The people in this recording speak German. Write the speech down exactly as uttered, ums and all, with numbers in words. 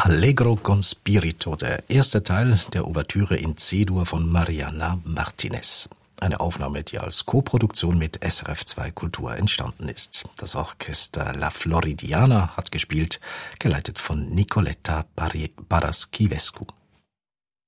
Allegro con Spirito, der erste Teil der Ouvertüre in C-Dur von Mariana Martinez. Eine Aufnahme, die als Koproduktion mit S R F zwei Kultur entstanden ist. Das Orchester La Floridiana hat gespielt, geleitet von Nicoletta Paraschivescu.